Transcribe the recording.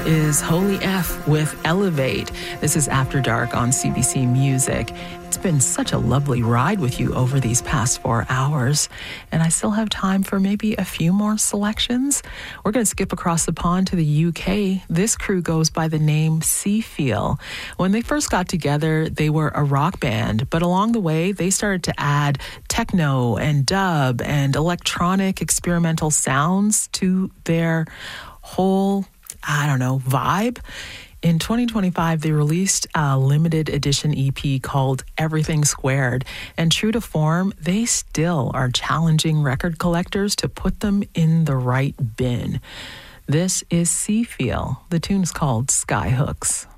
is Holy F with Elevate. This is After Dark on CBC Music. It's been such a lovely ride with you over these past 4 hours, and I still have time for maybe a few more selections. We're going to skip across the pond to the UK. This crew goes by the name Seafeel. When they first got together, they were a rock band, but along the way, they started to add techno and dub and electronic experimental sounds to their whole vibe. In 2025, they released a limited edition EP called Everything Squared. And true to form, they still are challenging record collectors to put them in the right bin. This is Seafeel. The tune is called Skyhooks.